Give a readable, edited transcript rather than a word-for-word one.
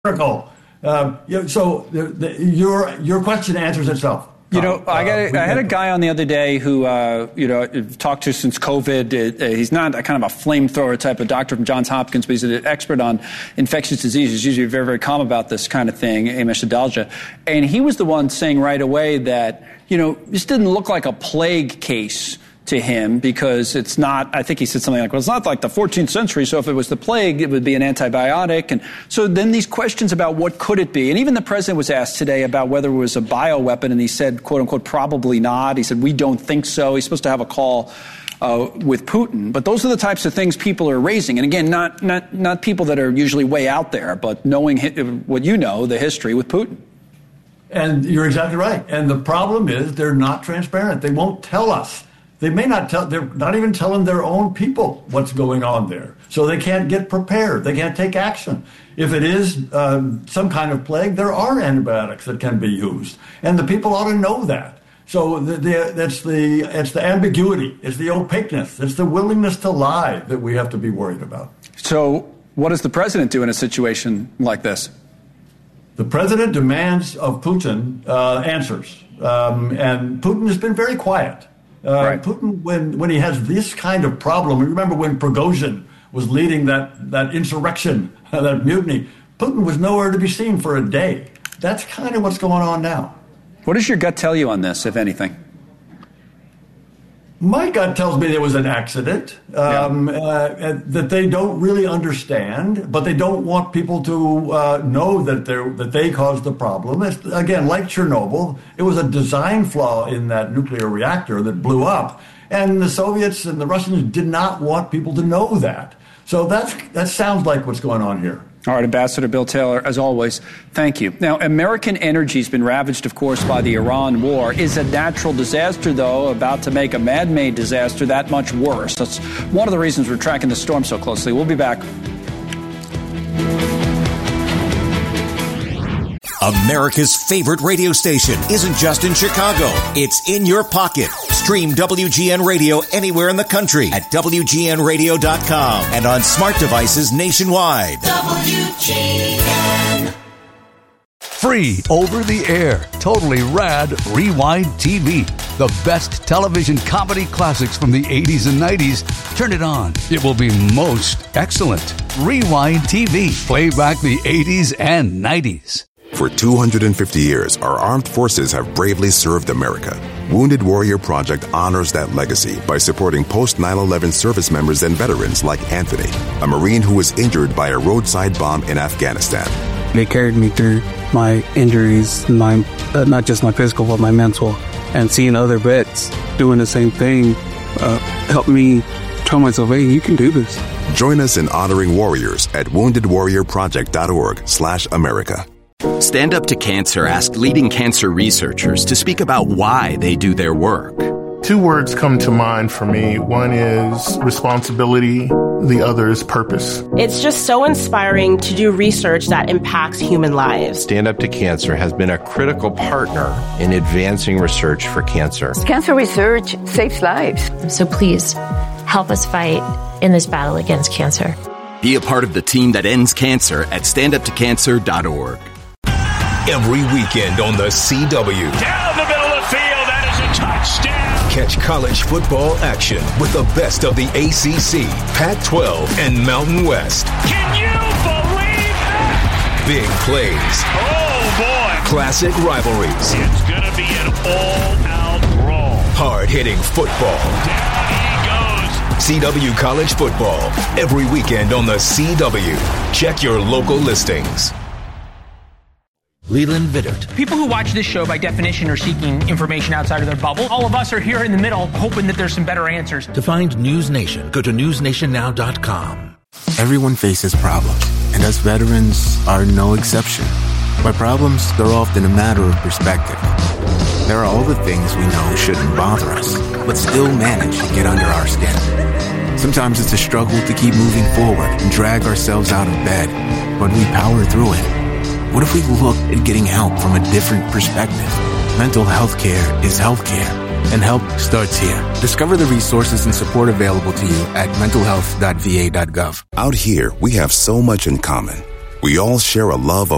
Your question answers itself. I had a guy on the other day who, talked to since COVID. He's not a kind of a flamethrower type of doctor from Johns Hopkins, but he's an expert on infectious diseases. He's usually very, very calm about this kind of thing, Amish Adalja. And he was the one saying right away that, this didn't look like a plague case to him because it's not, I think he said something like, well, it's not like the 14th century, so if it was the plague, it would be an antibiotic. And so then these questions about what could it be, and even the president was asked today about whether it was a bioweapon, and he said, quote unquote, probably not. He said, we don't think so. He's supposed to have a call with Putin. But those are the types of things people are raising. And again, not people that are usually way out there, but knowing what the history with Putin. And you're exactly right. And the problem is they're not transparent. They won't tell us. They may not tell, they're not even telling their own people what's going on there. So they can't get prepared. They can't take action. If it is some kind of plague, there are antibiotics that can be used. And the people ought to know that. So it's the ambiguity, it's the opaqueness, it's the willingness to lie that we have to be worried about. So what does the president do in a situation like this? The president demands of Putin answers. And Putin has been very quiet. Right. Putin, when he has this kind of problem, remember when Prigozhin was leading that insurrection, that mutiny, Putin was nowhere to be seen for a day. That's kind of what's going on now. What does your gut tell you on this, if anything? My gut tells me there was an accident that they don't really understand, but they don't want people to know that they caused the problem. It's, again, like Chernobyl, it was a design flaw in that nuclear reactor that blew up, and the Soviets and the Russians did not want people to know that. So that sounds like what's going on here. All right, Ambassador Bill Taylor, as always, thank you. Now, American energy has been ravaged, of course, by the Iran war. Is a natural disaster, though, about to make a man-made disaster that much worse? That's one of the reasons we're tracking the storm so closely. We'll be back. America's favorite radio station isn't just in Chicago. It's in your pocket. Stream WGN Radio anywhere in the country at WGNradio.com and on smart devices nationwide. WGN. Free over the air. Totally rad Rewind TV. The best television comedy classics from the 80s and 90s. Turn it on. It will be most excellent. Rewind TV. Play back the 80s and 90s. For 250 years, our armed forces have bravely served America. Wounded Warrior Project honors that legacy by supporting post-9/11 service members and veterans like Anthony, a Marine who was injured by a roadside bomb in Afghanistan. They carried me through my injuries, not just my physical, but my mental. And seeing other vets doing the same thing helped me tell myself, hey, you can do this. Join us in honoring warriors at woundedwarriorproject.org/America. Stand Up to Cancer asked leading cancer researchers to speak about why they do their work. Two words come to mind for me. One is responsibility. The other is purpose. It's just so inspiring to do research that impacts human lives. Stand Up to Cancer has been a critical partner in advancing research for cancer. Cancer research saves lives. So please, help us fight in this battle against cancer. Be a part of the team that ends cancer at standuptocancer.org. Every weekend on the CW. Down the middle of the field, that is a touchdown. Catch college football action with the best of the ACC, Pac-12, and Mountain West. Can you believe that? Big plays. Oh, boy. Classic rivalries. It's going to be an all-out brawl. Hard-hitting football. Down he goes. CW College Football. Every weekend on the CW. Check your local listings. Leland Vittert. People who watch this show, by definition, are seeking information outside of their bubble. All of us are here in the middle, hoping that there's some better answers. To find News Nation, go to newsnationnow.com. Everyone faces problems, and us veterans are no exception. By problems, they're often a matter of perspective. There are all the things we know shouldn't bother us, but still manage to get under our skin. Sometimes it's a struggle to keep moving forward and drag ourselves out of bed, but we power through it. What if we looked at getting help from a different perspective? Mental health care is healthcare, and help starts here. Discover the resources and support available to you at mentalhealth.va.gov. Out here, we have so much in common. We all share a love of